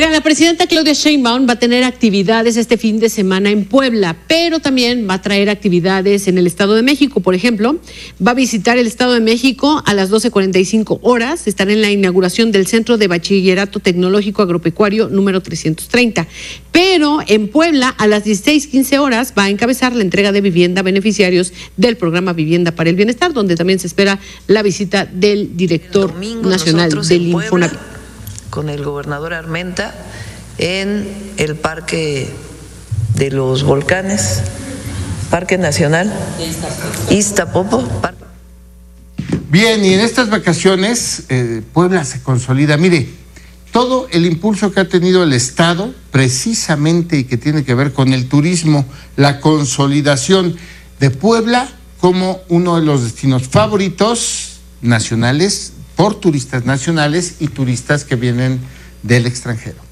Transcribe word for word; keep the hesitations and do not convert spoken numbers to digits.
Mira, la presidenta Claudia Sheinbaum va a tener actividades este fin de semana en Puebla, pero también va a traer actividades en el Estado de México. Por ejemplo, va a visitar el Estado de México a las doce cuarenta y cinco horas, estará en la inauguración del Centro de Bachillerato Tecnológico Agropecuario número trescientos treinta. Pero en Puebla, a las dieciséis quince horas, va a encabezar la entrega de vivienda a beneficiarios del programa Vivienda para el Bienestar, donde también se espera la visita del director nacional del Infonavit. Con el gobernador Armenta en el Parque de los Volcanes, Parque Nacional Iztapopo. Bien, y en estas vacaciones eh, Puebla se consolida. Mire, todo el impulso que ha tenido el Estado, precisamente, y que tiene que ver con el turismo, la consolidación de Puebla como uno de los destinos favoritos nacionales por turistas nacionales y turistas que vienen del extranjero.